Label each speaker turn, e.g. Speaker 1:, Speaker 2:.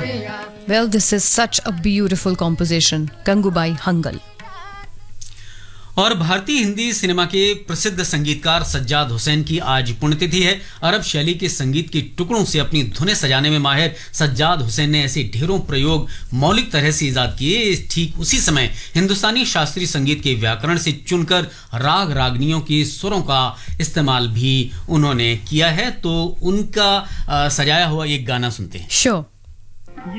Speaker 1: Well, this is such a beautiful composition. Gangubai Hangal.
Speaker 2: और भारतीय Hindi cinema के प्रसिद्ध संगीतकार सज्जाद हुसैन की आज पुण्यतिथि है। अरब शैली के संगीत के टुकड़ों से अपनी धुनें सजाने में माहिर सज्जाद हुसैन ने ऐसे ढेरों प्रयोग मौलिक तरह से इजाद किए। ठीक उसी समय हिंदुस्तानी शास्त्रीय संगीत के व्याकरण से चुनकर राग रागनियों के सुरों का इस्तेमाल भी उन्होंने किया है। तो उनका सजाया हुआ एक गाना सुनते हैं।
Speaker 1: Sure.